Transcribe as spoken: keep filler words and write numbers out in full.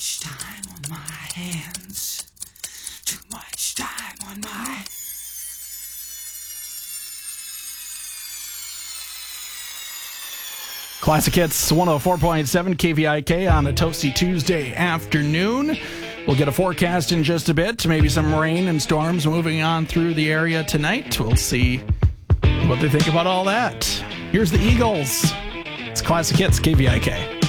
much time on my hands. Too much time on my... Classic Hits one oh four point seven K V I K on a toasty Tuesday afternoon. We'll get a forecast in just a bit. Maybe some rain and storms moving on through the area tonight. We'll see what they think about all that. Here's the Eagles. It's Classic Hits K V I K.